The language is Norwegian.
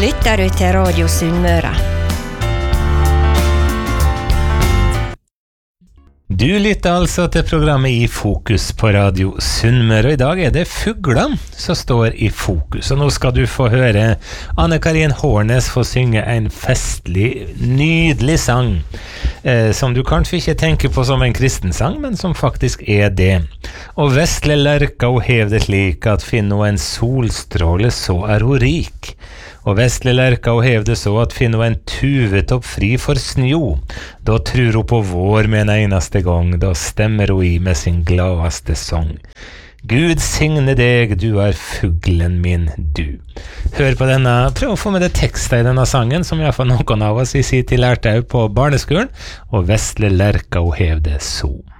lytter du til Radio Sunnmøre. Du lytter altså til programmet I Fokus på Radio Sunnmøre, og I dag det fugler som står I fokus. Og nå skal du få høre Anne-Karin Hårnes få synge en festlig, nydelig sang, som du kanskje ikke tenker på som en kristensang, men som faktisk det. Og vesle lerka og hev det slik at finne en solstråle så hun rik. Og vesle lerka og hev det så at finne en tuvetopp fri for snjo. Da tror hun på vår med en eneste gang, da stemmer hun I med sin gladeste sang. Gud signe deg, du fuglen min, du. Hør på denne, prøv å få med det tekstet I denne sangen, som I hvert fall noen av oss I sin tid lærte på barneskolen, og vesle lerka og hev det så.